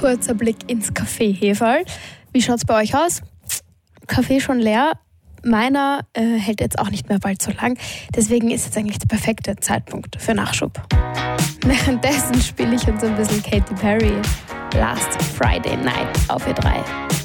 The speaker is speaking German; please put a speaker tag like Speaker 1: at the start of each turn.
Speaker 1: kurzer Blick ins Café Heferl. Wie schaut's bei euch aus? Kaffee schon leer? Meiner hält jetzt auch nicht mehr bald so lang. Deswegen ist jetzt eigentlich der perfekte Zeitpunkt für Nachschub. Währenddessen spiele ich uns ein bisschen Katy Perry. Last Friday Night auf E3.